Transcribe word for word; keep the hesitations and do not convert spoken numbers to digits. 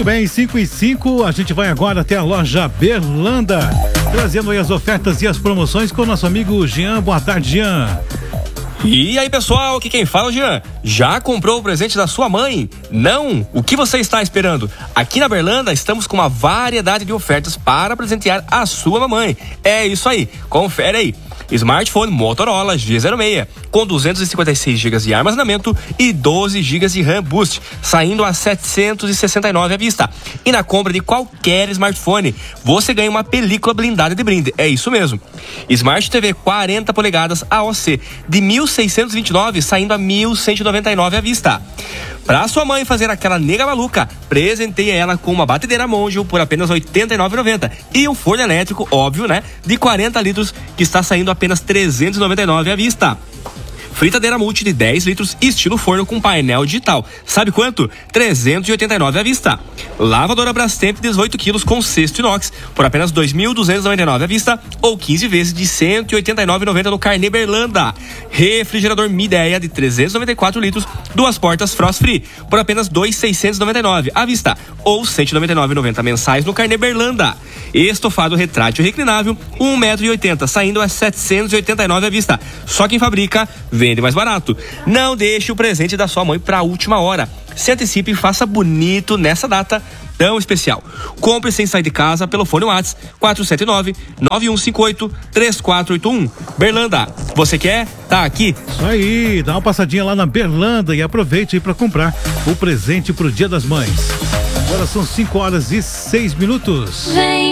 bem, cinco e cinco, a gente vai agora até a loja Berlanda, trazendo aí as ofertas e as promoções com o nosso amigo Jean. Boa tarde, Jean. E aí, pessoal, aqui quem fala é o Jean. Já comprou o presente da sua mãe? Não? O que você está esperando? Aqui na Berlanda estamos com uma variedade de ofertas para presentear a sua mamãe. É isso aí, confere aí. Smartphone Motorola G zero seis com duzentos e cinquenta e seis gigas de armazenamento e doze gigas de RAM Boost, saindo a setecentos e sessenta e nove à vista. E na compra de qualquer smartphone, você ganha uma película blindada de brinde. É isso mesmo. Smart T V quarenta polegadas A O C de mil seiscentos e vinte e nove, saindo a mil cento e noventa e nove à vista. Pra sua mãe fazer aquela nega maluca, presenteie ela com uma batedeira Mondial por apenas oitenta e nove reais e noventa centavos e um forno elétrico, óbvio, né, de quarenta litros, que está saindo apenas trezentos e noventa e nove reais à vista. Fritadeira multi de dez litros, estilo forno com painel digital. Sabe quanto? trezentos e oitenta e nove reais à vista. Lavadora Brastemp dezoito quilos com cesto inox por apenas dois mil duzentos e noventa e nove reais à vista ou quinze vezes de cento e oitenta e nove reais e noventa centavos no Carnê Berlanda. Refrigerador Midea de trezentos e noventa e quatro litros, duas portas Frost Free por apenas dois mil seiscentos e noventa e nove reais à vista ou cento e noventa e nove reais e noventa centavos mensais no Carnê Berlanda. Estofado retrátil reclinável um metro e oitenta, saindo a setecentos e oitenta e nove reais à vista. Só quem fabrica vende mais barato. Não deixe o presente da sua mãe para a última hora. Se antecipe e faça bonito nessa data tão especial. Compre sem sair de casa pelo fone WhatsApp quatro sete nove, nove um cinco oito, três quatro oito um. Berlanda, você quer? Tá aqui. Isso aí, dá uma passadinha lá na Berlanda e aproveite aí para comprar o presente pro Dia das Mães. Agora são cinco horas e seis minutos. Vem.